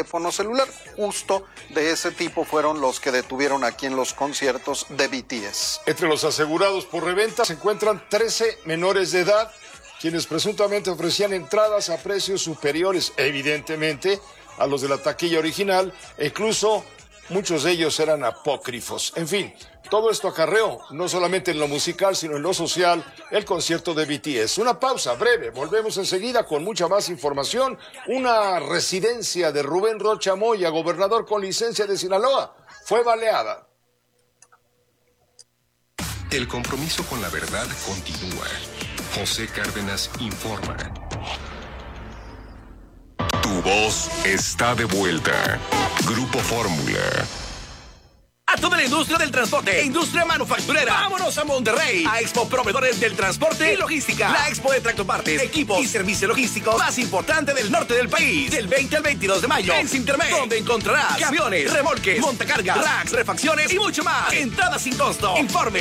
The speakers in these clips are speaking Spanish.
teléfono celular. Justo de ese tipo fueron los que detuvieron aquí en los conciertos de BTS. Entre los asegurados por reventa se encuentran 13 menores de edad, quienes presuntamente ofrecían entradas a precios superiores, evidentemente, a los de la taquilla original, e incluso muchos de ellos eran apócrifos. En fin, todo esto acarreó, no solamente en lo musical, sino en lo social, el concierto de BTS. Una pausa breve, volvemos enseguida con mucha más información. Una residencia de Rubén Rocha Moya, gobernador con licencia de Sinaloa, fue baleada. El compromiso con la verdad continúa. José Cárdenas informa. Tu voz está de vuelta. Grupo Fórmula. A toda la industria del transporte e industria manufacturera. Vámonos a Monterrey, a Expo Proveedores del Transporte y Logística. La expo de tractopartes, equipos y servicio logístico más importante del norte del país. Del 20 al 22 de mayo en Sintermex, donde encontrarás camiones, remolques, montacargas, racks, refacciones y mucho más. Entrada sin costo. Informe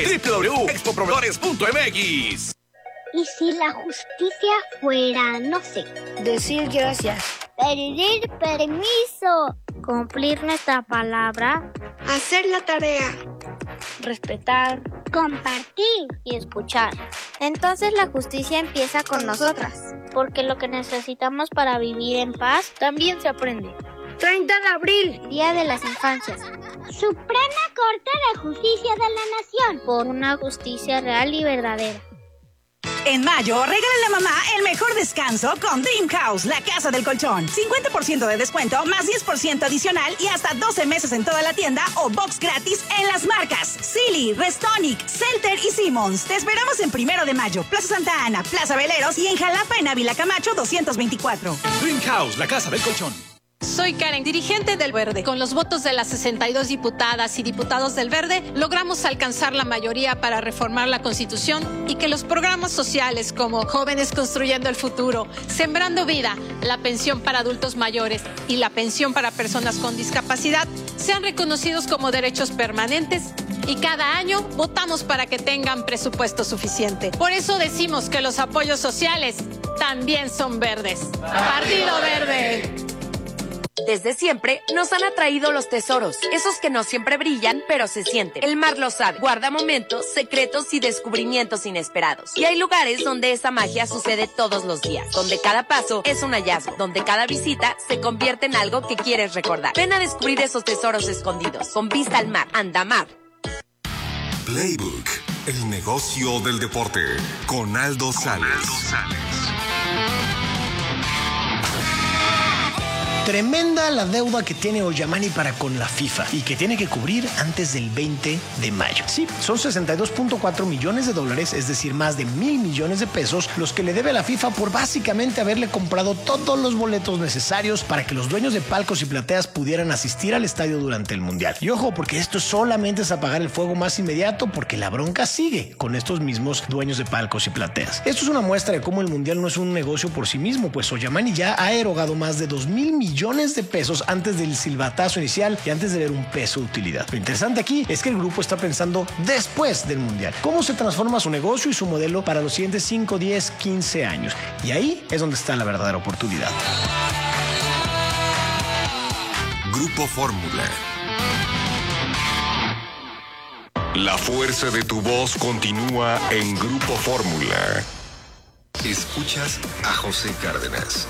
www.expoproveedores.mx. ¿Y si la justicia fuera, no sé, decir gracias, pedir permiso, cumplir nuestra palabra, hacer la tarea, respetar, compartir y escuchar? Entonces la justicia empieza con nosotras, porque lo que necesitamos para vivir en paz también se aprende. 30 de abril, Día de las Infancias. Suprema Corte de Justicia de la Nación. Por una justicia real y verdadera. En mayo, regálale a mamá el mejor descanso con Dream House, la casa del colchón. 50% de descuento, más 10% adicional y hasta 12 meses en toda la tienda o box gratis en las marcas Silly, Restonic, Celter y Simmons. Te esperamos en 1 de mayo, Plaza Santa Ana, Plaza Veleros y en Jalapa, en Ávila Camacho 224. Dream House, la casa del colchón. Soy Karen, dirigente del Verde. Con los votos de las 62 diputadas y diputados del Verde, logramos alcanzar la mayoría para reformar la Constitución y que los programas sociales como Jóvenes Construyendo el Futuro, Sembrando Vida, la pensión para adultos mayores y la pensión para personas con discapacidad sean reconocidos como derechos permanentes y cada año votamos para que tengan presupuesto suficiente. Por eso decimos que los apoyos sociales también son verdes. Partido Verde. Desde siempre nos han atraído los tesoros, esos que no siempre brillan, pero se sienten. El mar lo sabe, guarda momentos, secretos y descubrimientos inesperados. Y hay lugares donde esa magia sucede todos los días, donde cada paso es un hallazgo, donde cada visita se convierte en algo que quieres recordar. Ven a descubrir esos tesoros escondidos, con vista al mar, Andamar. Playbook, el negocio del deporte, con Aldo Sales. Tremenda la deuda que tiene Oyamani para con la FIFA y que tiene que cubrir antes del 20 de mayo. Sí, son 62.4 millones de dólares, es decir, más de 1,000 millones de pesos, los que le debe a la FIFA por básicamente haberle comprado todos los boletos necesarios para que los dueños de palcos y plateas pudieran asistir al estadio durante el Mundial. Y ojo, porque esto solamente es apagar el fuego más inmediato, porque la bronca sigue con estos mismos dueños de palcos y plateas. Esto es una muestra de cómo el Mundial no es un negocio por sí mismo, pues Oyamani ya ha erogado más de 2,000 millones de pesos antes del silbatazo inicial y antes de ver un peso de utilidad. Lo interesante aquí es que el grupo está pensando después del Mundial. ¿Cómo se transforma su negocio y su modelo para los siguientes 5, 10, 15 años? Y ahí es donde está la verdadera oportunidad. Grupo Fórmula. La fuerza de tu voz continúa en Grupo Fórmula. Escuchas a José Cárdenas.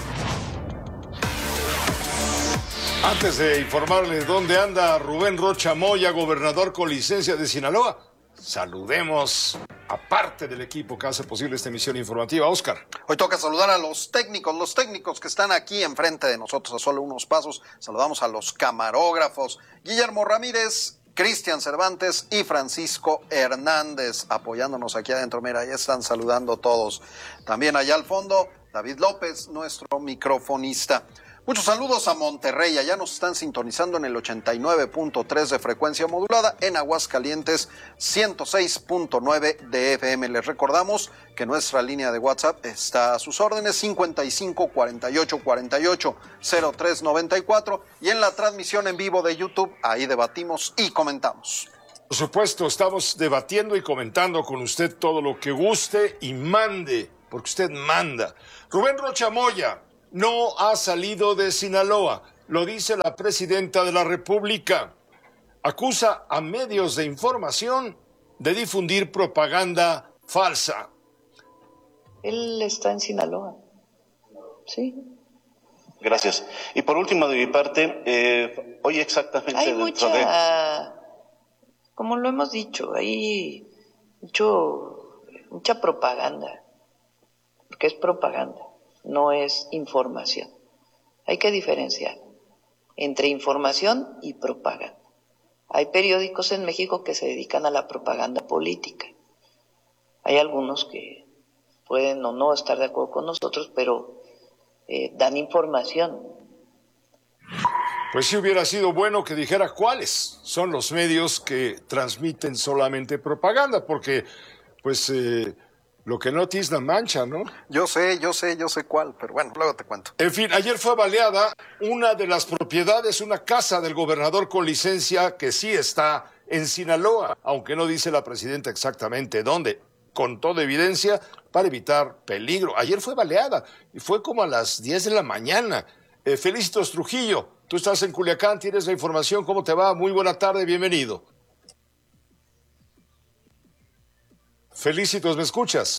Antes de informarles dónde anda Rubén Rocha Moya, gobernador con licencia de Sinaloa, saludemos a parte del equipo que hace posible esta emisión informativa. Oscar. Hoy toca saludar a los técnicos que están aquí enfrente de nosotros a solo unos pasos. Saludamos a los camarógrafos, Guillermo Ramírez, Cristian Cervantes y Francisco Hernández, apoyándonos aquí adentro. Mira, ahí están saludando todos. También allá al fondo, David López, nuestro microfonista. Muchos saludos a Monterrey, allá nos están sintonizando en el 89.3 de frecuencia modulada, en Aguascalientes 106.9 de FM. Les recordamos que nuestra línea de WhatsApp está a sus órdenes, 55 48 48 03 94, y en la transmisión en vivo de YouTube, ahí debatimos y comentamos. Por supuesto, estamos debatiendo y comentando con usted todo lo que guste y mande, porque usted manda. Rubén Rocha Moya no ha salido de Sinaloa. lo dice la presidenta de la República. Acusa a medios de información de difundir propaganda falsa. Él está en Sinaloa. Sí. Gracias. Y por último, de mi parte, hoy exactamente... Hay como lo hemos dicho, hay mucha propaganda, porque es propaganda, no es información. Hay que diferenciar entre información y propaganda. Hay periódicos en México que se dedican a la propaganda política. Hay algunos que pueden o no estar de acuerdo con nosotros, pero dan información. Pues sí hubiera sido bueno que dijera cuáles son los medios que transmiten solamente propaganda, porque pues lo que no tizna mancha, ¿no? Yo sé cuál, pero bueno, luego te cuento. En fin, ayer fue baleada una de las propiedades, una casa del gobernador con licencia que sí está en Sinaloa, aunque no dice la presidenta exactamente dónde, con toda evidencia, para evitar peligro. Ayer fue baleada y fue como a las 10 de la mañana. Felicitos Trujillo, tú estás en Culiacán, tienes la información, ¿cómo te va? Muy buena tarde, bienvenido. Felicitos, ¿me escuchas?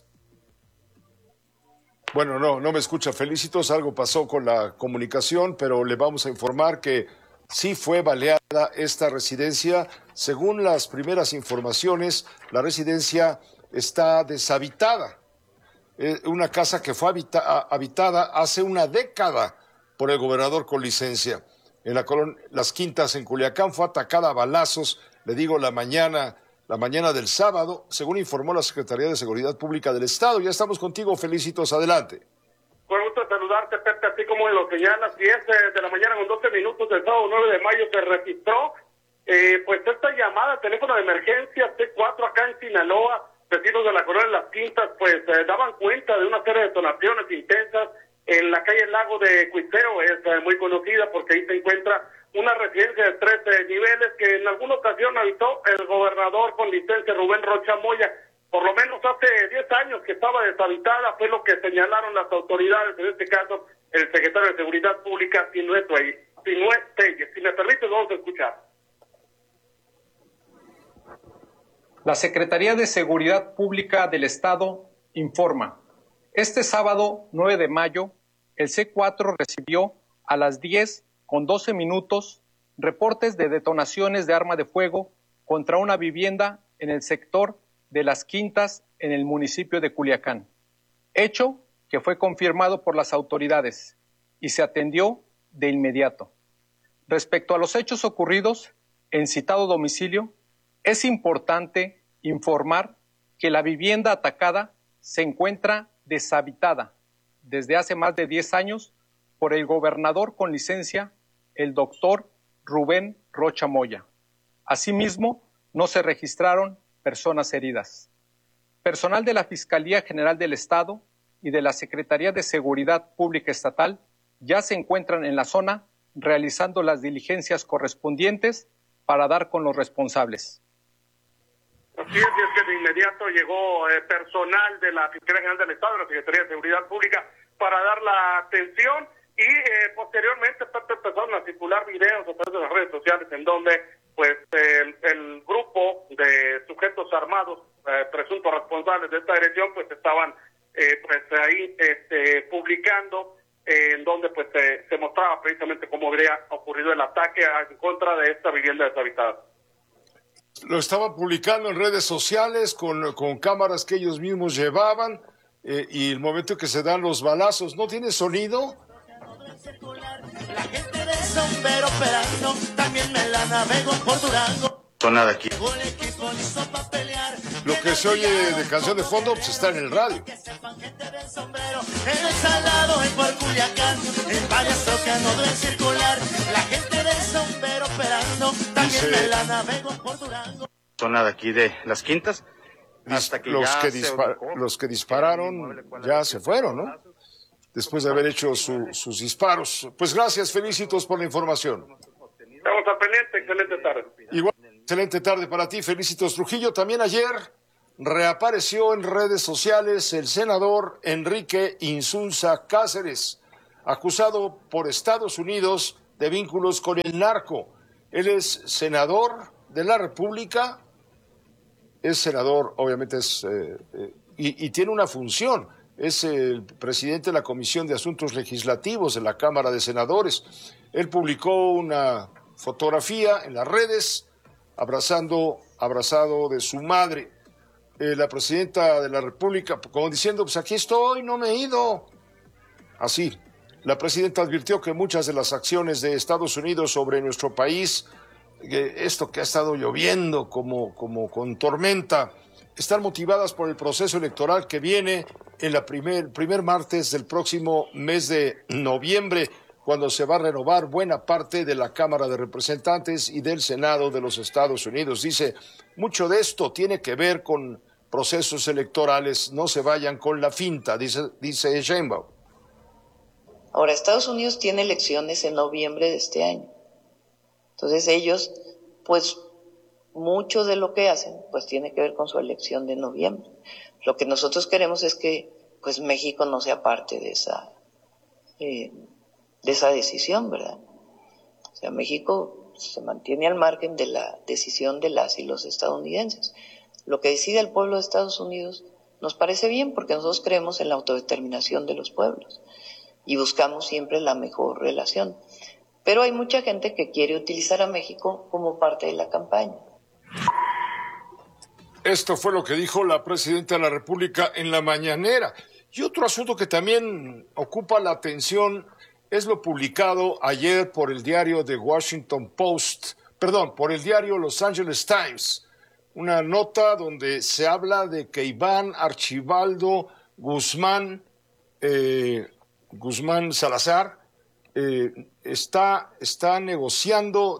Bueno, no me escucha Felicitos, algo pasó con la comunicación, pero le vamos a informar que sí fue baleada esta residencia. Según las primeras informaciones, la residencia está deshabitada. Una casa que fue habitada hace una década por el gobernador con licencia. En la colonia Las Quintas, en Culiacán, fue atacada a balazos, le digo, la mañana del sábado, según informó la Secretaría de Seguridad Pública del Estado. Ya estamos contigo, Felicitos, adelante. Fue gusto saludarte, Pepe, así como lo señalas, 10 de la mañana con 12 minutos del sábado 9 de mayo se registró, pues esta llamada, teléfono de emergencia C4 acá en Sinaloa. Vecinos de la colonia Las Quintas, pues daban cuenta de una serie de detonaciones intensas en la calle Lago de Cuiteo. Es muy conocida porque ahí se encuentra una residencia de 13 niveles que en alguna ocasión habitó el gobernador con licencia Rubén Rocha Moya. Por lo menos hace 10 años que estaba deshabitada, fue lo que señalaron las autoridades, en este caso el secretario de Seguridad Pública, Sinué Telles. Si me permites, vamos a escuchar. La Secretaría de Seguridad Pública del Estado informa. Este sábado 9 de mayo, el C4 recibió a las 10:12 reportes de detonaciones de arma de fuego contra una vivienda en el sector de Las Quintas, en el municipio de Culiacán. Hecho que fue confirmado por las autoridades y se atendió de inmediato. Respecto a los hechos ocurridos en citado domicilio, es importante informar que la vivienda atacada se encuentra deshabitada desde hace más de 10 años por el gobernador con licencia, el doctor Rubén Rocha Moya. Asimismo, no se registraron personas heridas. Personal de la Fiscalía General del Estado y de la Secretaría de Seguridad Pública Estatal ya se encuentran en la zona realizando las diligencias correspondientes para dar con los responsables. Así es que de inmediato llegó personal de la Fiscalía General del Estado, de la Secretaría de Seguridad Pública, para dar la atención y posteriormente empezaron a circular videos a través de las redes sociales en donde pues el grupo de sujetos armados, presuntos responsables de esta agresión, pues estaban ahí publicando en donde pues se mostraba precisamente cómo habría ocurrido el ataque en contra de esta vivienda deshabitada. Lo estaban publicando en redes sociales con cámaras que ellos mismos llevaban y el momento que se dan los balazos, ¿no tiene sonido? La gente de sombrero operando, también me la navego por Durango. Zona de aquí. Lo que se oye de canción de fondo pues está en el radio. En el Salado, en por Culiacán, en varias tocas no deben circular. La gente de sombrero operando, también me la navego por Durango. Zona de aquí de Las Quintas. Hasta que los que dispararon ya se fueron, ¿no? Después de haber hecho sus disparos. Pues gracias, Felicitos, por la información. Estamos al pendiente, excelente tarde. Igual, excelente tarde para ti, Felicitos Trujillo. También ayer reapareció en redes sociales el senador Enrique Insunza Cáceres, acusado por Estados Unidos de vínculos con el narco. Él es senador de la República, es senador, obviamente y tiene una función. Es el presidente de la Comisión de Asuntos Legislativos de la Cámara de Senadores. Él publicó una fotografía en las redes abrazado de su madre, la presidenta de la República, como diciendo, pues aquí estoy, no me he ido. Así, la presidenta advirtió que muchas de las acciones de Estados Unidos sobre nuestro país, esto que ha estado lloviendo como con tormenta, están motivadas por el proceso electoral que viene en el primer martes del próximo mes de noviembre, cuando se va a renovar buena parte de la Cámara de Representantes y del Senado de los Estados Unidos. Dice, mucho de esto tiene que ver con procesos electorales, no se vayan con la finta, dice Sheinbaum. Ahora, Estados Unidos tiene elecciones en noviembre de este año. Entonces ellos, pues, mucho de lo que hacen, pues tiene que ver con su elección de noviembre. Lo que nosotros queremos es que, pues, México no sea parte de esa decisión, ¿verdad? O sea, México se mantiene al margen de la decisión de las y los estadounidenses. Lo que decide el pueblo de Estados Unidos nos parece bien, porque nosotros creemos en la autodeterminación de los pueblos y buscamos siempre la mejor relación. Pero hay mucha gente que quiere utilizar a México como parte de la campaña. Esto fue lo que dijo la presidenta de la República en la mañanera. Y otro asunto que también ocupa la atención es lo publicado ayer por el diario The Washington Post, por el diario Los Angeles Times. Una nota donde se habla de que Iván Archibaldo Guzmán Salazar está negociando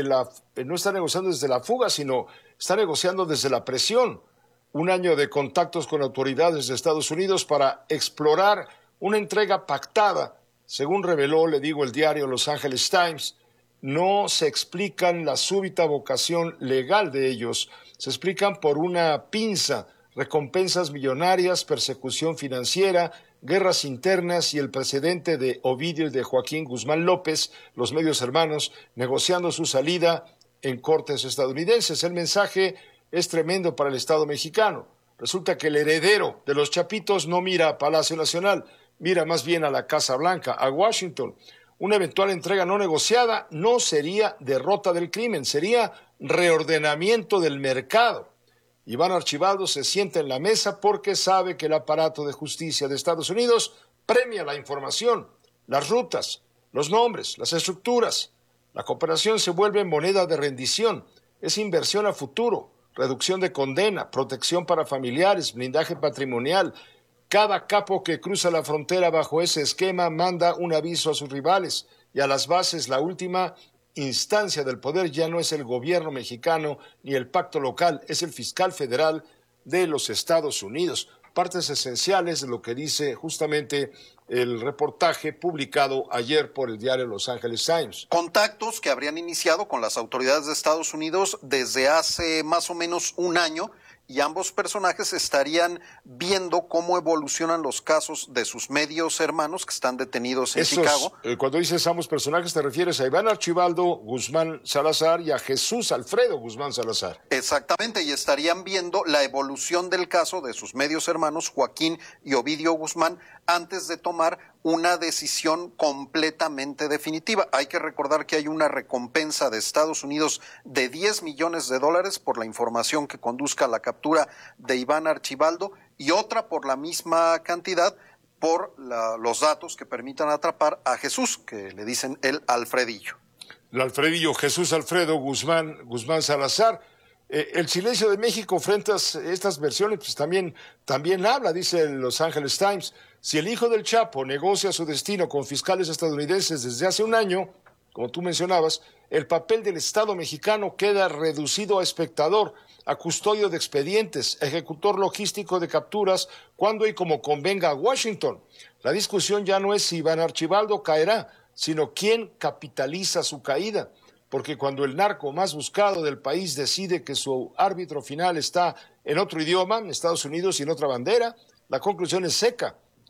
no está negociando desde la fuga, sino está negociando desde la presión. Un año de contactos con autoridades de Estados Unidos para explorar una entrega pactada. Según reveló, el diario Los Angeles Times, no se explican la súbita vocación legal de ellos. Se explican por una pinza, recompensas millonarias, persecución financiera, guerras internas y el precedente de Ovidio y de Joaquín Guzmán López, los medios hermanos, negociando su salida en cortes estadounidenses. El mensaje es tremendo para el Estado mexicano. Resulta que el heredero de los Chapitos no mira a Palacio Nacional, mira más bien a la Casa Blanca, a Washington. Una eventual entrega no negociada no sería derrota del crimen, sería reordenamiento del mercado. Iván Archibaldo se sienta en la mesa porque sabe que el aparato de justicia de Estados Unidos premia la información, las rutas, los nombres, las estructuras. La cooperación se vuelve moneda de rendición, es inversión a futuro, reducción de condena, protección para familiares, blindaje patrimonial. Cada capo que cruza la frontera bajo ese esquema manda un aviso a sus rivales y a las bases. La última instancia del poder ya no es el gobierno mexicano ni el pacto local, es el fiscal federal de los Estados Unidos. Partes esenciales de lo que dice justamente el reportaje publicado ayer por el diario Los Angeles Times. Contactos que habrían iniciado con las autoridades de Estados Unidos desde hace más o menos un año, y ambos personajes estarían viendo cómo evolucionan los casos de sus medios hermanos que están detenidos en Chicago. Cuando dices ambos personajes te refieres a Iván Archibaldo Guzmán Salazar y a Jesús Alfredo Guzmán Salazar. Exactamente, y estarían viendo la evolución del caso de sus medios hermanos Joaquín y Ovidio Guzmán antes de tomar una decisión completamente definitiva. Hay que recordar que hay una recompensa de Estados Unidos de $10 millones por la información que conduzca a la captura de Iván Archibaldo y otra por la misma cantidad por los datos que permitan atrapar a Jesús, que le dicen el Alfredillo. El Alfredillo, Jesús Alfredo Guzmán Salazar. El silencio de México frente a estas versiones pues también habla, dice el Los Angeles Times. Si el hijo del Chapo negocia su destino con fiscales estadounidenses desde hace un año, como tú mencionabas, el papel del Estado mexicano queda reducido a espectador, a custodio de expedientes, ejecutor logístico de capturas, cuando y como convenga a Washington. La discusión ya no es si Iván Archibaldo caerá, sino quién capitaliza su caída. Porque cuando el narco más buscado del país decide que su árbitro final está en otro idioma, en Estados Unidos y en otra bandera, la conclusión es seca.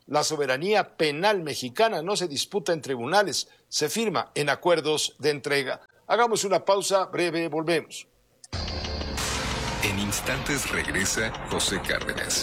La soberanía penal mexicana no se disputa en tribunales, se firma en acuerdos de entrega. Hagamos una pausa breve, volvemos. En instantes regresa José Cárdenas.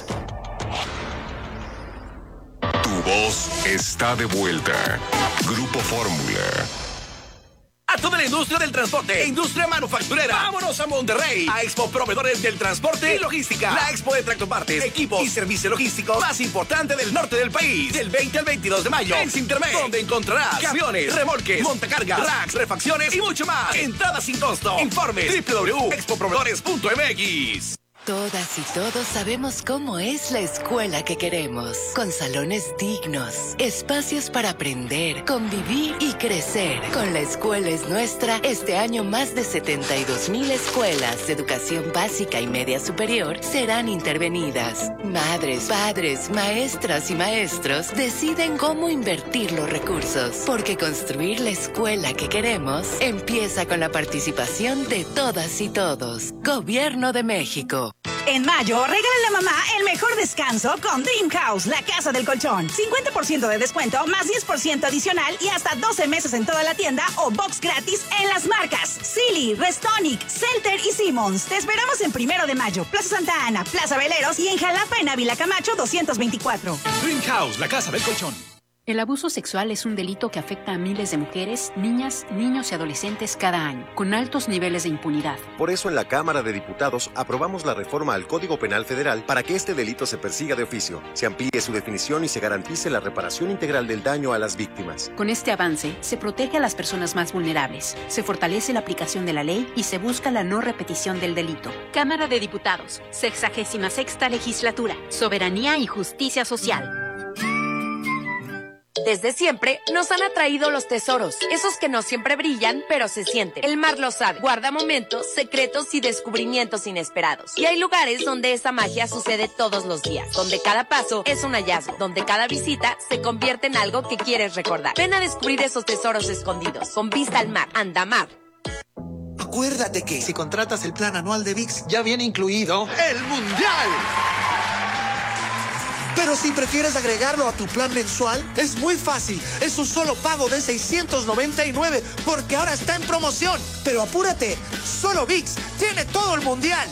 Tu voz está de vuelta. Grupo Fórmula. A toda la industria del transporte, industria manufacturera. Vámonos a Monterrey, a Expo Proveedores del Transporte y Logística. La expo de tractopartes, equipos y servicio logístico más importante del norte del país. Del 20 al 22 de mayo en Sintermex, donde encontrarás camiones, remolques, montacargas, racks, refacciones y mucho más. Entrada sin costo. Informe www.expoproveedores.mx. Todas y todos sabemos cómo es la escuela que queremos, con salones dignos, espacios para aprender, convivir y crecer. Con La Escuela es Nuestra, este año más de 72,000 escuelas de educación básica y media superior serán intervenidas. Madres, padres, maestras y maestros deciden cómo invertir los recursos, porque construir la escuela que queremos empieza con la participación de todas y todos. Gobierno de México. En mayo, regala a la mamá el mejor descanso con Dream House, la casa del colchón. 50% de descuento, más 10% adicional y hasta 12 meses en toda la tienda o box gratis en las marcas Silly, Restonic, Celter y Simmons. Te esperamos en 1 de mayo, Plaza Santa Ana, Plaza Veleros y en Jalapa, en Ávila Camacho 224. Dream House, la casa del colchón. El abuso sexual es un delito que afecta a miles de mujeres, niñas, niños y adolescentes cada año, con altos niveles de impunidad. Por eso en la Cámara de Diputados aprobamos la reforma al Código Penal Federal para que este delito se persiga de oficio, se amplíe su definición y se garantice la reparación integral del daño a las víctimas. Con este avance, se protege a las personas más vulnerables, se fortalece la aplicación de la ley y se busca la no repetición del delito. Cámara de Diputados, 66ª Legislatura, Soberanía y Justicia Social. Desde siempre nos han atraído los tesoros, esos que no siempre brillan, pero se sienten. El mar lo sabe, guarda momentos, secretos y descubrimientos inesperados. Y hay lugares donde esa magia sucede todos los días, donde cada paso es un hallazgo, donde cada visita se convierte en algo que quieres recordar. Ven a descubrir esos tesoros escondidos, con vista al mar, Andamar. Acuérdate que si contratas el plan anual de ViX, ya viene incluido el Mundial. Pero si prefieres agregarlo a tu plan mensual, es muy fácil. Es un solo pago de $699, porque ahora está en promoción. Pero apúrate, solo ViX tiene todo el mundial.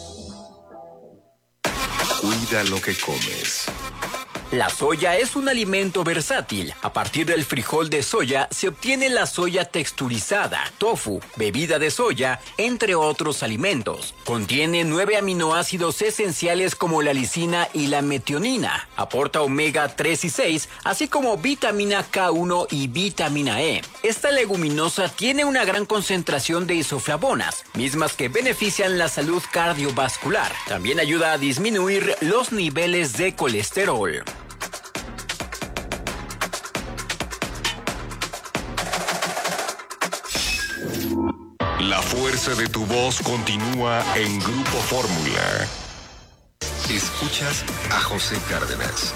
Cuida lo que comes. La soya es un alimento versátil. A partir del frijol de soya se obtiene la soya texturizada, tofu, bebida de soya, entre otros alimentos. Contiene 9 aminoácidos esenciales como la lisina y la metionina. Aporta omega 3 y 6, así como vitamina K1 y vitamina E. Esta leguminosa tiene una gran concentración de isoflavonas, mismas que benefician la salud cardiovascular. También ayuda a disminuir los niveles de colesterol. La fuerza de tu voz continúa en Grupo Fórmula. Escuchas a José Cárdenas.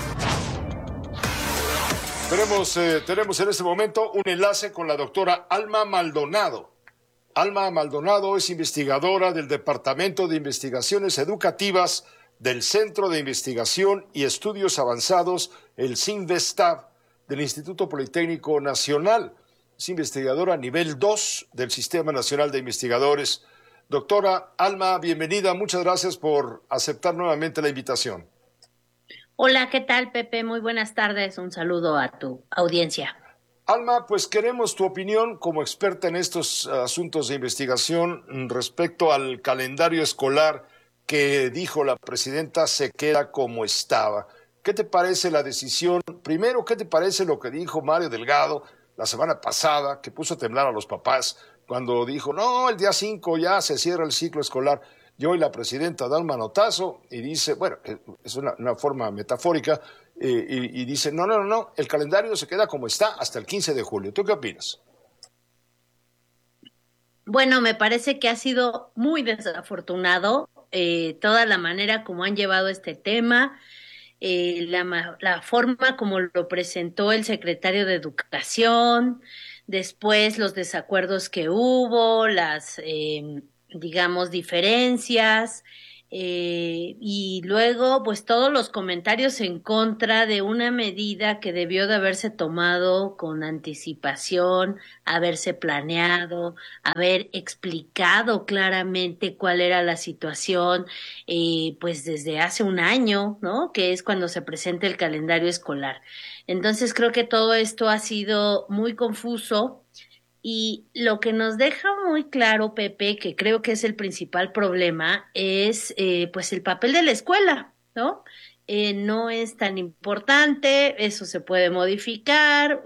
Tenemos en este momento un enlace con la doctora Alma Maldonado. Alma Maldonado es investigadora del Departamento de Investigaciones Educativas del Centro de Investigación y Estudios Avanzados, el CINVESTAB, del Instituto Politécnico Nacional. Es investigadora nivel 2 del Sistema Nacional de Investigadores. Doctora Alma, bienvenida. Muchas gracias por aceptar nuevamente la invitación. Hola, ¿qué tal, Pepe? Muy buenas tardes. Un saludo a tu audiencia. Alma, pues queremos tu opinión como experta en estos asuntos de investigación respecto al calendario escolar que dijo la presidenta se queda como estaba. ¿Qué te parece la decisión? Primero, ¿qué te parece lo que dijo Mario Delgado la semana pasada, que puso a temblar a los papás cuando dijo, no, el día 5 ya se cierra el ciclo escolar? Y hoy la presidenta da un manotazo y dice, bueno, es una forma metafórica, y dice, no, el calendario se queda como está hasta el 15 de julio. ¿Tú qué opinas? Bueno, me parece que ha sido muy desafortunado toda la manera como han llevado este tema, la forma como lo presentó el secretario de Educación, después los desacuerdos que hubo, las, digamos, diferencias, y luego pues todos los comentarios en contra de una medida que debió de haberse tomado con anticipación, haberse planeado, haber explicado claramente cuál era la situación, pues desde hace un año, ¿no? Que es cuando se presenta el calendario escolar. Entonces creo que todo esto ha sido muy confuso. Y lo que nos deja muy claro, Pepe, que creo que es el principal problema, es pues el papel de la escuela, ¿no? No es tan importante, eso se puede modificar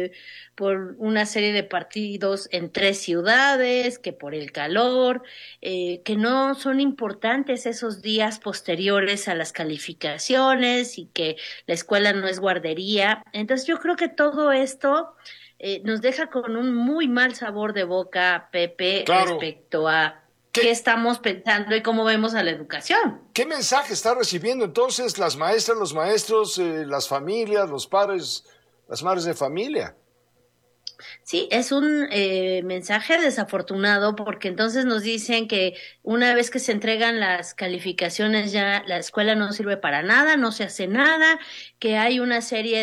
por una serie de partidos en 3 ciudades, que por el calor, que no son importantes esos días posteriores a las calificaciones y que la escuela no es guardería. Entonces yo creo que todo esto nos deja con un muy mal sabor de boca, Pepe, respecto a qué estamos pensando y cómo vemos a la educación. ¿Qué mensaje está recibiendo entonces las maestras, los maestros, las familias, los padres, las madres de familia? Sí, es un mensaje desafortunado porque entonces nos dicen que una vez que se entregan las calificaciones ya la escuela no sirve para nada, no se hace nada, que hay una serie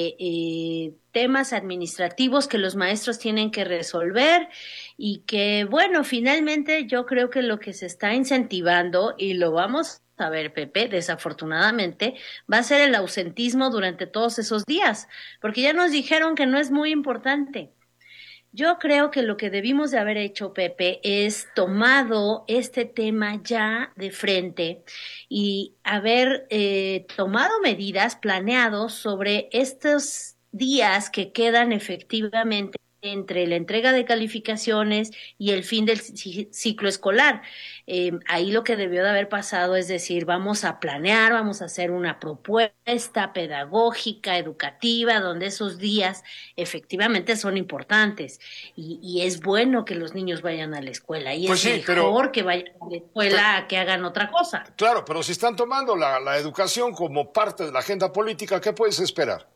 de temas administrativos que los maestros tienen que resolver y que, bueno, finalmente yo creo que lo que se está incentivando, y lo vamos a ver, Pepe, desafortunadamente, va a ser el ausentismo durante todos esos días, porque ya nos dijeron que no es muy importante. Yo creo que lo que debimos de haber hecho, Pepe, es tomado este tema ya de frente y haber tomado medidas, planeados sobre estos días que quedan efectivamente entre la entrega de calificaciones y el fin del ciclo escolar. Ahí lo que debió de haber pasado es decir, vamos a planear, vamos a hacer una propuesta pedagógica, educativa, donde esos días efectivamente son importantes y es bueno que los niños vayan a la escuela y pues es mejor que vayan a la escuela a que hagan otra cosa. Claro, pero si están tomando la educación como parte de la agenda política, ¿qué puedes esperar?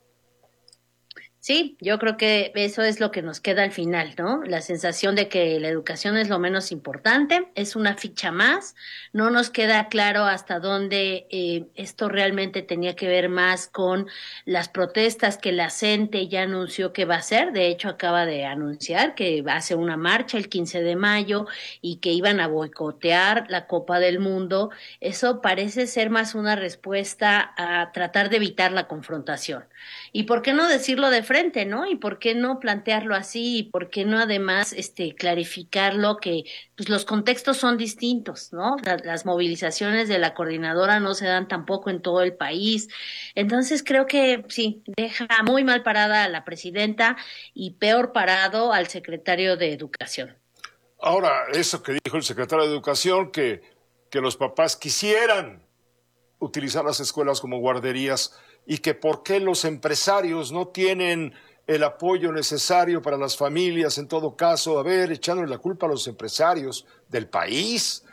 Sí, yo creo que eso es lo que nos queda al final, ¿no? La sensación de que la educación es lo menos importante, es una ficha más, no nos queda claro hasta dónde esto realmente tenía que ver más con las protestas que la CENTE ya anunció que va a hacer, de hecho acaba de anunciar que va a hacer una marcha el 15 de mayo y que iban a boicotear la Copa del Mundo. Eso parece ser más una respuesta a tratar de evitar la confrontación. ¿Y por qué no decirlo de frente, no? ¿Y por qué no plantearlo así? ¿Y por qué no además clarificarlo que pues los contextos son distintos, ¿no? Las movilizaciones de la coordinadora no se dan tampoco en todo el país. Entonces creo que sí, deja muy mal parada a la presidenta y peor parado al secretario de Educación. Ahora, eso que dijo el secretario de Educación, que los papás quisieran utilizar las escuelas como guarderías y que por qué los empresarios no tienen el apoyo necesario para las familias, en todo caso, a ver, echándole la culpa a los empresarios del país,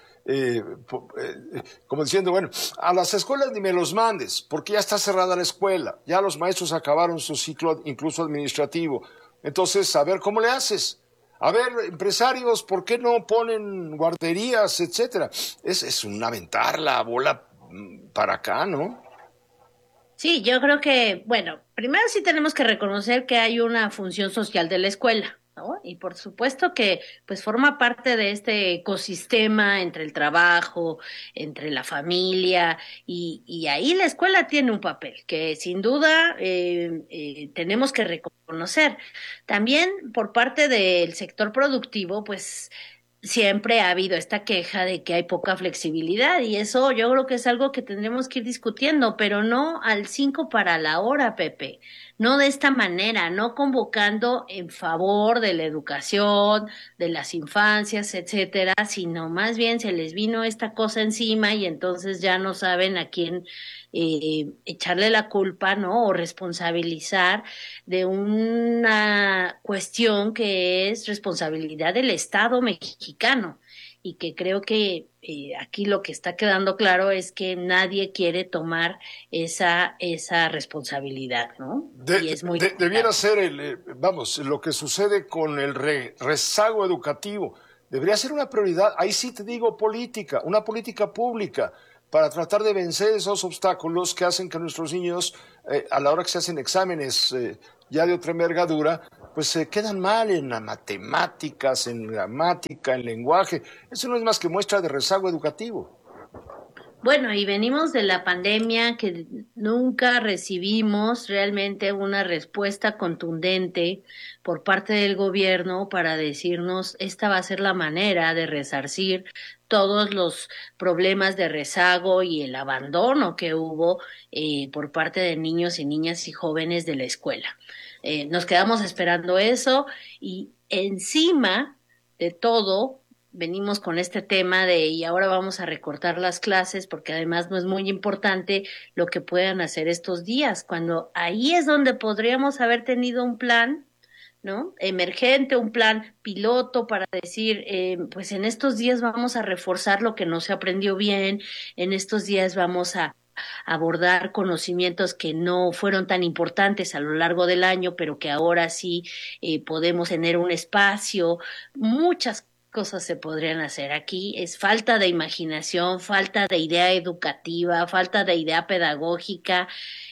como diciendo, bueno, a las escuelas ni me los mandes, porque ya está cerrada la escuela, ya los maestros acabaron su ciclo incluso administrativo, entonces, a ver, ¿cómo le haces? A ver, empresarios, ¿por qué no ponen guarderías, etcétera? Es un aventar la bola para acá, ¿no? Sí, yo creo que, bueno, primero sí tenemos que reconocer que hay una función social de la escuela, ¿no? Y por supuesto que pues forma parte de este ecosistema entre el trabajo, entre la familia y ahí la escuela tiene un papel que sin duda tenemos que reconocer. También por parte del sector productivo, pues siempre ha habido esta queja de que hay poca flexibilidad y eso yo creo que es algo que tendremos que ir discutiendo, pero no al 5 para la hora, Pepe, no de esta manera, no convocando en favor de la educación, de las infancias, etcétera, sino más bien se les vino esta cosa encima y entonces ya no saben a quién echarle la culpa, ¿no? O responsabilizar de una cuestión que es responsabilidad del Estado mexicano y que creo que aquí lo que está quedando claro es que nadie quiere tomar esa responsabilidad, ¿no? Y es muy debiera ser lo que sucede con el rezago educativo. debería ser una prioridad, ahí sí te digo política, una política pública, para tratar de vencer esos obstáculos que hacen que nuestros niños, a la hora que se hacen exámenes ya de otra envergadura, pues se quedan mal en las matemáticas, en gramática, en lenguaje. Eso no es más que muestra de rezago educativo. Bueno, y venimos de la pandemia que nunca recibimos realmente una respuesta contundente por parte del gobierno para decirnos esta va a ser la manera de resarcir todos los problemas de rezago y el abandono que hubo por parte de niños y niñas y jóvenes de la escuela. Nos quedamos esperando eso y encima de todo venimos con este tema de y ahora vamos a recortar las clases porque además no es muy importante lo que puedan hacer estos días, cuando ahí es donde podríamos haber tenido un plan, ¿no? Emergente, un plan piloto para decir, pues en estos días vamos a reforzar lo que no se aprendió bien, en estos días vamos a abordar conocimientos que no fueron tan importantes a lo largo del año, pero que ahora sí podemos tener un espacio, muchas cosas se podrían hacer. Aquí es falta de imaginación, falta de idea educativa, falta de idea pedagógica,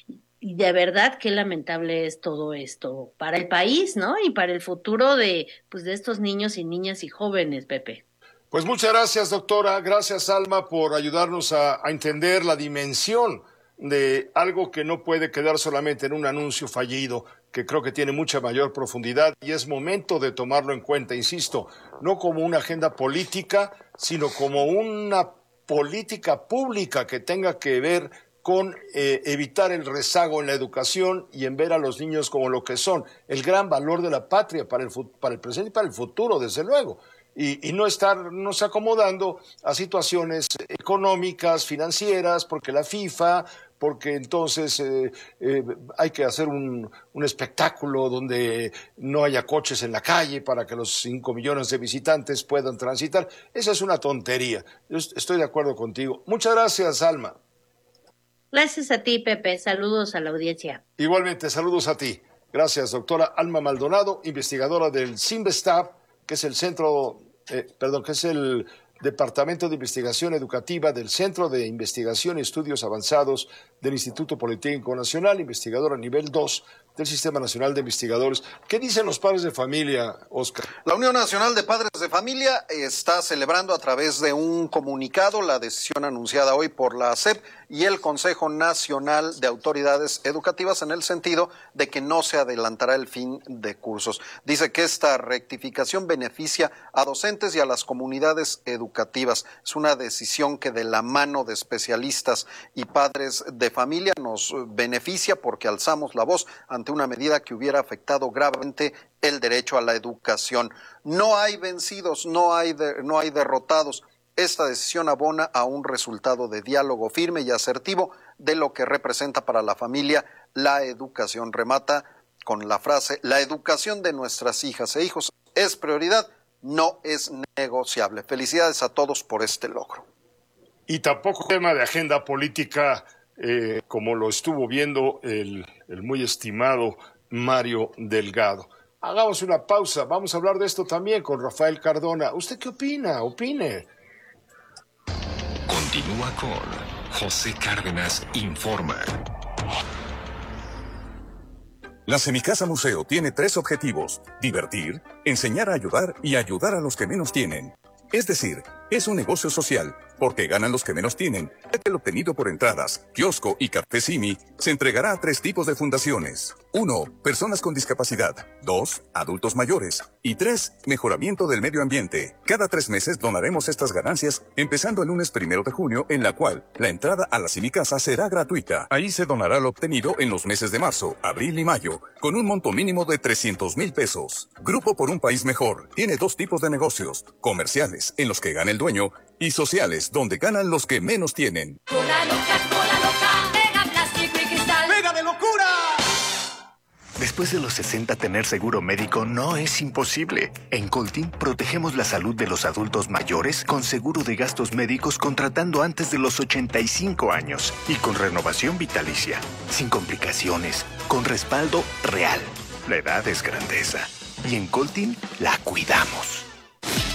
y de verdad qué lamentable es todo esto para el país, ¿no? Y para el futuro de estos niños y niñas y jóvenes, Pepe. Pues muchas gracias, doctora. Gracias, Alma, por ayudarnos a entender la dimensión de algo que no puede quedar solamente en un anuncio fallido, que creo que tiene mucha mayor profundidad y es momento de tomarlo en cuenta, insisto, no como una agenda política, sino como una política pública que tenga que ver con evitar el rezago en la educación y en ver a los niños como lo que son, el gran valor de la patria para el presente y para el futuro, desde luego. Y no estarnos acomodando a situaciones económicas, financieras, porque la FIFA, porque entonces hay que hacer un espectáculo donde no haya coches en la calle para que los 5 millones de visitantes puedan transitar. Esa es una tontería. Yo estoy de acuerdo contigo. Muchas gracias, Alma. Gracias a ti, Pepe. Saludos a la audiencia. Igualmente, saludos a ti. Gracias, doctora Alma Maldonado, investigadora del CINVESTAB, que es el que es el Departamento de Investigación Educativa del Centro de Investigación y Estudios Avanzados del Instituto Politécnico Nacional, investigadora nivel 2 del Sistema Nacional de Investigadores. ¿Qué dicen los padres de familia, Oscar? La Unión Nacional de Padres de Familia está celebrando a través de un comunicado la decisión anunciada hoy por la SEP y el Consejo Nacional de Autoridades Educativas en el sentido de que no se adelantará el fin de cursos. Dice que esta rectificación beneficia a docentes y a las comunidades educativas. Es una decisión que de la mano de especialistas y padres de familia nos beneficia porque alzamos la voz ante una medida que hubiera afectado gravemente el derecho a la educación. No hay vencidos, no hay derrotados. Esta decisión abona a un resultado de diálogo firme y asertivo de lo que representa para la familia la educación. Remata con la frase: la educación de nuestras hijas e hijos es prioridad, no es negociable. Felicidades a todos por este logro. Y tampoco tema de agenda política, como lo estuvo viendo el muy estimado Mario Delgado. Hagamos una pausa, vamos a hablar de esto también con Rafael Cardona. ¿Usted qué opina? Opine. Continúa con José Cárdenas Informa. La Semicasa Museo tiene 3 objetivos: divertir, enseñar a ayudar y ayudar a los que menos tienen. Es decir, es un negocio social, porque ganan los que menos tienen. El obtenido por entradas, kiosco y café Simi se entregará a 3 tipos de fundaciones. 1. Personas con discapacidad. 2. Adultos mayores. Y 3. Mejoramiento del medio ambiente. Cada 3 meses donaremos estas ganancias, empezando el lunes 1 de junio, en la cual la entrada a la Semicasa será gratuita. Ahí se donará lo obtenido en los meses de marzo, abril y mayo, con un monto mínimo de 300,000 pesos. Grupo por un País Mejor tiene 2 tipos de negocios: comerciales, en los que gana el dueño, y sociales, donde ganan los que menos tienen. Cola loca, pega plástico y cristal. ¡Pega de locura! Después de los 60, tener seguro médico no es imposible. En Coltin protegemos la salud de los adultos mayores con seguro de gastos médicos contratando antes de los 85 años y con renovación vitalicia, sin complicaciones, con respaldo real. La edad es grandeza y en Coltin la cuidamos.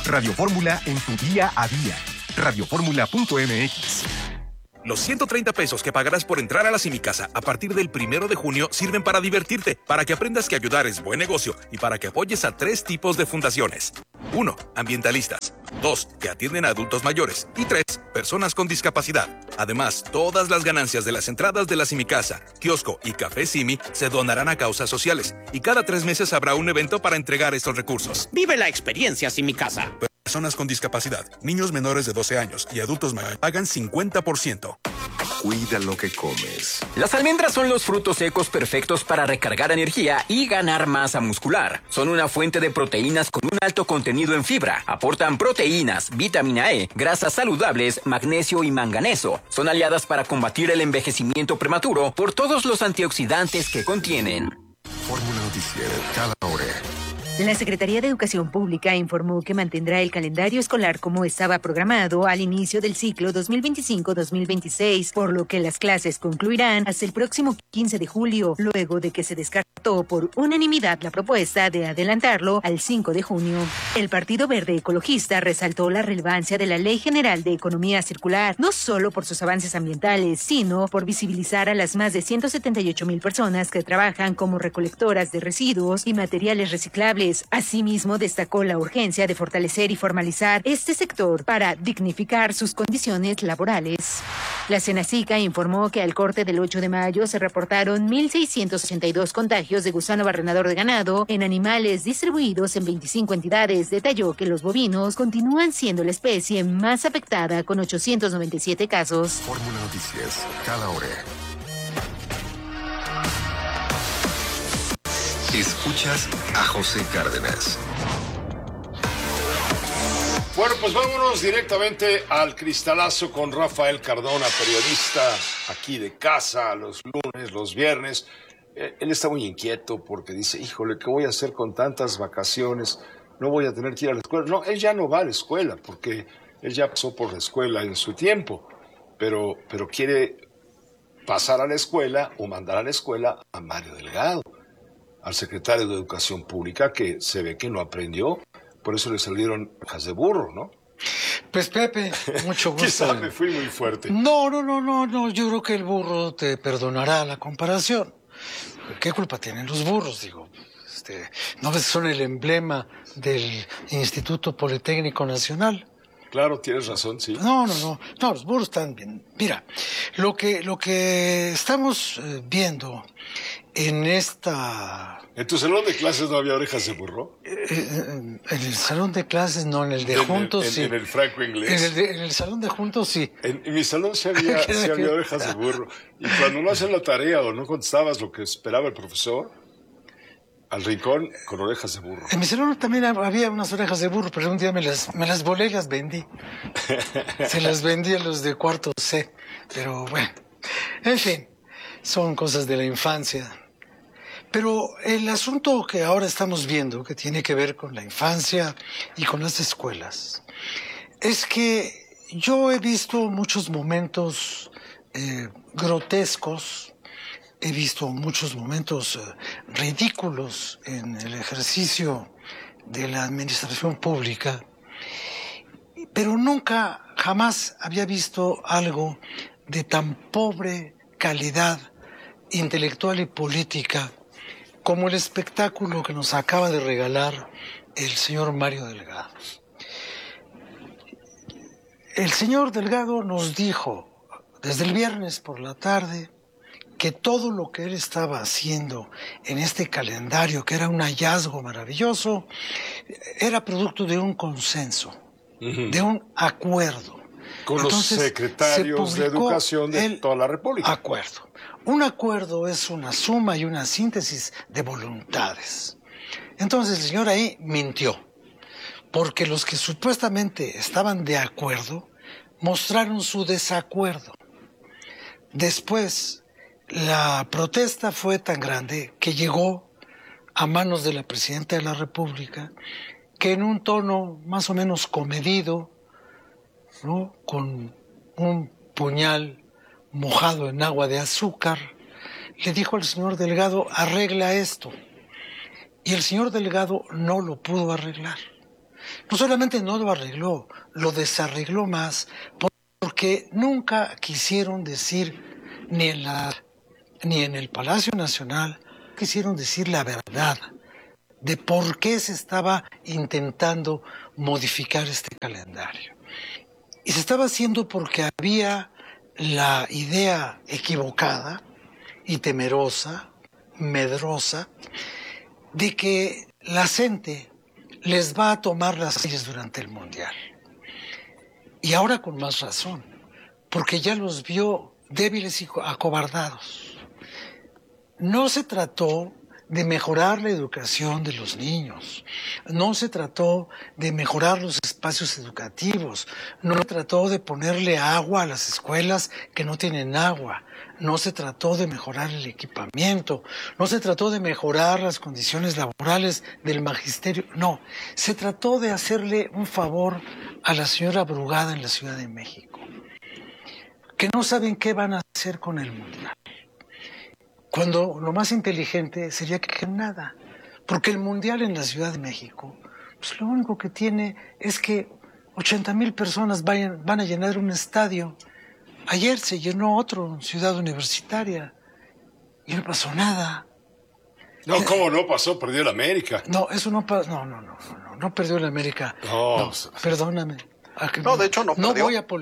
Radio Fórmula en tu día a día. Radioformula.mx. Los 130 pesos que pagarás por entrar a la Simicasa a partir del 1 de junio sirven para divertirte, para que aprendas que ayudar es buen negocio y para que apoyes a 3 tipos de fundaciones. 1. Ambientalistas. 2. Que atienden a adultos mayores. Y 3. Personas con discapacidad. Además, todas las ganancias de las entradas de la Simicasa, kiosco y café Simi se donarán a causas sociales. Y cada 3 meses habrá un evento para entregar estos recursos. Vive la experiencia Simicasa. Personas con discapacidad, niños menores de 12 años y adultos mayores pagan 50%. Cuida lo que comes. Las almendras son los frutos secos perfectos para recargar energía y ganar masa muscular. Son una fuente de proteínas con un alto contenido en fibra. Aportan proteínas, vitamina E, grasas saludables, magnesio y manganeso. Son aliadas para combatir el envejecimiento prematuro por todos los antioxidantes que contienen. Fórmula Noticiero, cada hora. La Secretaría de Educación Pública informó que mantendrá el calendario escolar como estaba programado al inicio del ciclo 2025-2026, por lo que las clases concluirán hasta el próximo 15 de julio, luego de que se descartó por unanimidad la propuesta de adelantarlo al 5 de junio. El Partido Verde Ecologista resaltó la relevancia de la Ley General de Economía Circular, no solo por sus avances ambientales, sino por visibilizar a las más de 178,000 personas que trabajan como recolectoras de residuos y materiales reciclables. Asimismo, destacó la urgencia de fortalecer y formalizar este sector para dignificar sus condiciones laborales. La Senacica informó que al corte del 8 de mayo se reportaron 1,682 contagios de gusano barrenador de ganado en animales distribuidos en 25 entidades. Detalló que los bovinos continúan siendo la especie más afectada con 897 casos. Fórmula Noticias, cada hora. Escuchas a José Cárdenas. Bueno, pues vámonos directamente al cristalazo con Rafael Cardona, periodista aquí de casa, los lunes, los viernes. Él está muy inquieto porque dice, híjole, ¿qué voy a hacer con tantas vacaciones? No voy a tener que ir a la escuela. No, él ya no va a la escuela porque él ya pasó por la escuela en su tiempo, pero quiere pasar a la escuela o mandar a la escuela a Mario Delgado, al secretario de Educación Pública, que se ve que no aprendió, por eso le salieron hojas de burro, ¿no? Pues Pepe, mucho gusto. Quizá me fui muy fuerte. No, yo creo que el burro te perdonará la comparación. ¿Qué culpa tienen los burros? Digo, ¿no ves que son el emblema del Instituto Politécnico Nacional? Claro, tienes razón, sí. No, los burros están bien. Mira, lo que estamos viendo en esta... ¿En tu salón de clases no había orejas de burro? En el salón de clases no, en el de juntos sí. En el franco inglés. En el salón de juntos sí. En mi salón sí había orejas de burro. Y cuando no hacían la tarea o no contestabas lo que esperaba el profesor, al rincón con orejas de burro. En mi salón también había unas orejas de burro, pero un día me las volé y las vendí. Se las vendí a los de cuarto C. Pero bueno, en fin, son cosas de la infancia. Pero el asunto que ahora estamos viendo, que tiene que ver con la infancia y con las escuelas, es que yo he visto muchos momentos grotescos. He visto muchos momentos ridículos en el ejercicio de la administración pública, pero nunca, jamás había visto algo de tan pobre calidad intelectual y política como el espectáculo que nos acaba de regalar el señor Mario Delgado. El señor Delgado nos dijo desde el viernes por la tarde que todo lo que él estaba haciendo en este calendario, que era un hallazgo maravilloso, era producto de un consenso, de un acuerdo. Con entonces, los secretarios de educación de toda la República. Acuerdo. Un acuerdo es una suma y una síntesis de voluntades. Entonces el señor ahí mintió, porque los que supuestamente estaban de acuerdo mostraron su desacuerdo. Después, la protesta fue tan grande que llegó a manos de la presidenta de la República, que en un tono más o menos comedido, ¿no?, con un puñal mojado en agua de azúcar, le dijo al señor Delgado, arregla esto. Y el señor Delgado no lo pudo arreglar. no solamente no lo arregló, lo desarregló más, porque nunca quisieron decir, ni en el Palacio Nacional, quisieron decir la verdad de por qué se estaba intentando modificar este calendario. Y se estaba haciendo porque había la idea equivocada y temerosa, medrosa, de que la gente les va a tomar las calles durante el Mundial. Y ahora con más razón, porque ya los vio débiles y acobardados. No se trató de mejorar la educación de los niños, no se trató de mejorar los espacios educativos, no se trató de ponerle agua a las escuelas que no tienen agua, no se trató de mejorar el equipamiento, no se trató de mejorar las condiciones laborales del magisterio, no, se trató de hacerle un favor a la señora Brugada en la Ciudad de México, que no saben qué van a hacer con el Mundial. Cuando lo más inteligente sería que nada, porque el Mundial en la Ciudad de México, pues lo único que tiene es que 80,000 personas van a llenar un estadio. Ayer se llenó otro en Ciudad Universitaria y no pasó nada. No, ¿cómo no pasó? Perdió el América. No, eso no pasó. No perdió el América. No, perdóname. No, de hecho no perdió. No voy a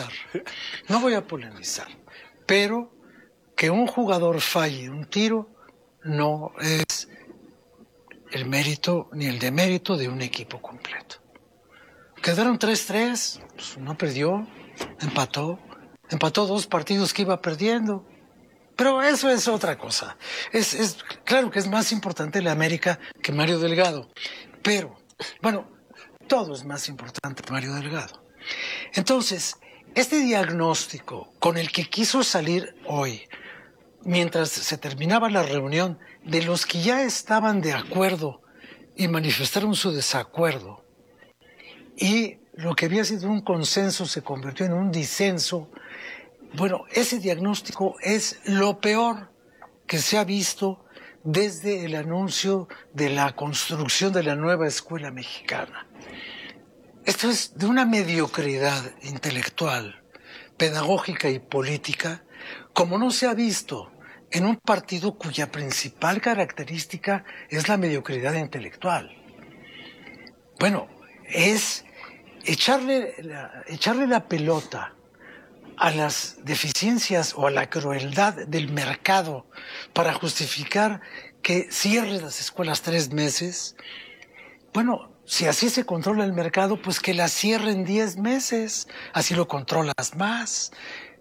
polemizar. Pero que un jugador falle un tiro no es el mérito ni el demérito de un equipo completo. Quedaron 3-3, pues no perdió, empató 2 partidos que iba perdiendo. Pero eso es otra cosa. Es claro que es más importante el América que Mario Delgado. Pero, bueno, todo es más importante que Mario Delgado. Entonces, este diagnóstico con el que quiso salir hoy, mientras se terminaba la reunión, de los que ya estaban de acuerdo y manifestaron su desacuerdo, y lo que había sido un consenso se convirtió en un disenso, bueno, ese diagnóstico es lo peor que se ha visto desde el anuncio de la construcción de la nueva escuela mexicana. Esto es de una mediocridad intelectual, pedagógica y política, como no se ha visto en un partido cuya principal característica es la mediocridad intelectual. Bueno, es echarle la pelota a las deficiencias o a la crueldad del mercado para justificar que cierre las escuelas 3 meses. Bueno, si así se controla el mercado, pues que las cierren 10 meses, así lo controlas más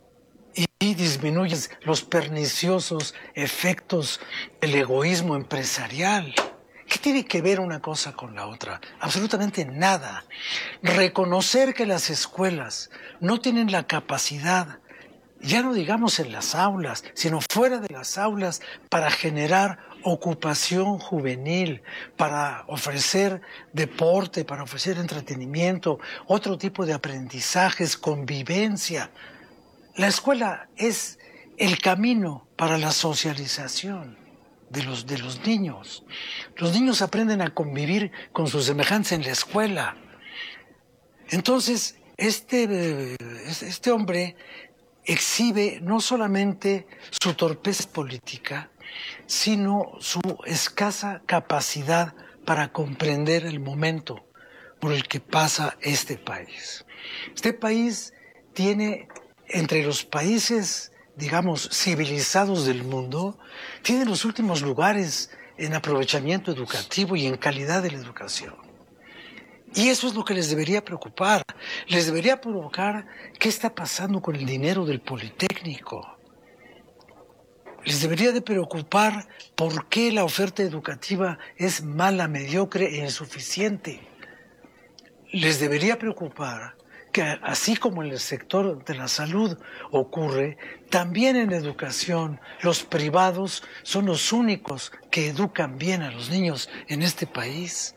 y disminuyes los perniciosos efectos del egoísmo empresarial. ¿Qué tiene que ver una cosa con la otra? Absolutamente nada. Reconocer que las escuelas no tienen la capacidad, ya no digamos en las aulas, sino fuera de las aulas, para generar ocupación juvenil, para ofrecer deporte, para ofrecer entretenimiento, otro tipo de aprendizajes, convivencia. La escuela es el camino para la socialización de los niños. Los niños aprenden a convivir con sus semejantes en la escuela. Entonces, este hombre exhibe no solamente su torpeza política, sino su escasa capacidad para comprender el momento por el que pasa este país. Este país tiene, entre los países, digamos, civilizados del mundo, tiene los últimos lugares en aprovechamiento educativo y en calidad de la educación. Y eso es lo que les debería preocupar. Les debería provocar qué está pasando con el dinero del Politécnico. Les debería de preocupar por qué la oferta educativa es mala, mediocre e insuficiente. Les debería preocupar que así como en el sector de la salud ocurre, también en la educación los privados son los únicos que educan bien a los niños en este país.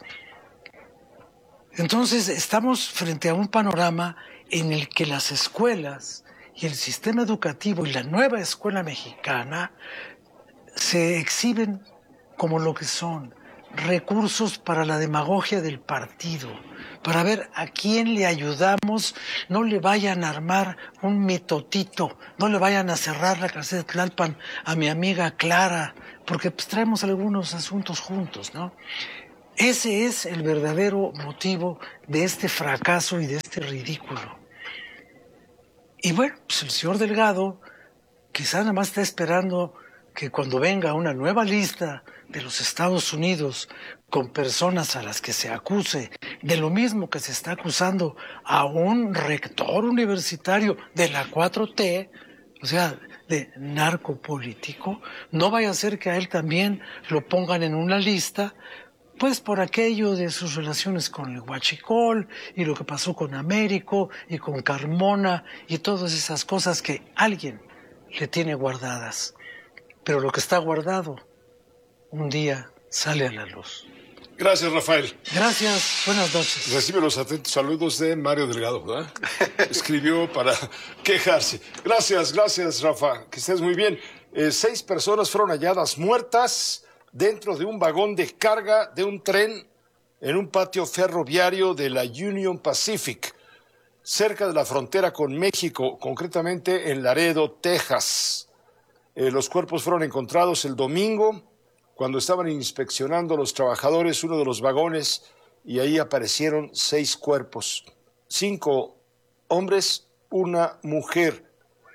Entonces estamos frente a un panorama en el que las escuelas y el sistema educativo y la nueva escuela mexicana se exhiben como lo que son recursos para la demagogia del partido, para ver a quién le ayudamos. No le vayan a armar un mitotito, no le vayan a cerrar la cárcel de Tlalpan a mi amiga Clara, porque pues traemos algunos asuntos juntos, ¿no? Ese es el verdadero motivo de este fracaso y de este ridículo. Y bueno, pues el señor Delgado quizá nada más está esperando que cuando venga una nueva lista de los Estados Unidos con personas a las que se acuse de lo mismo que se está acusando a un rector universitario de la 4T, o sea, de narcopolítico, no vaya a ser que a él también lo pongan en una lista, pues por aquello de sus relaciones con el Huachicol y lo que pasó con Américo y con Carmona y todas esas cosas que alguien le tiene guardadas. Pero lo que está guardado un día sale a la luz. Gracias, Rafael. Gracias, buenas noches. Recibe los atentos saludos de Mario Delgado, ¿verdad? Escribió para quejarse. Gracias, Rafa. Que estés muy bien. 6 personas fueron halladas muertas dentro de un vagón de carga de un tren en un patio ferroviario de la Union Pacific, cerca de la frontera con México, concretamente en Laredo, Texas. Los cuerpos fueron encontrados el domingo cuando estaban inspeccionando los trabajadores uno de los vagones y ahí aparecieron 6 cuerpos, 5 hombres, una mujer.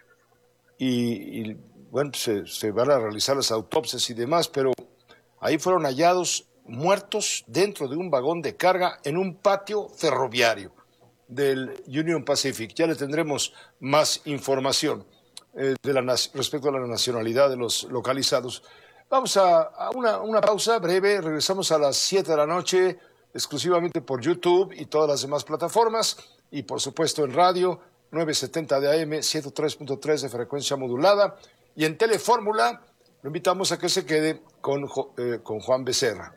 Y bueno, se van a realizar las autopsias y demás, pero ahí fueron hallados muertos dentro de un vagón de carga en un patio ferroviario del Union Pacific. Ya le tendremos más información respecto a la nacionalidad de los localizados. Vamos a una pausa breve, regresamos a las 7 de la noche, exclusivamente por YouTube y todas las demás plataformas, y por supuesto en radio, 970 de AM, 103.3 de frecuencia modulada, y en Telefórmula lo invitamos a que se quede con Juan Becerra.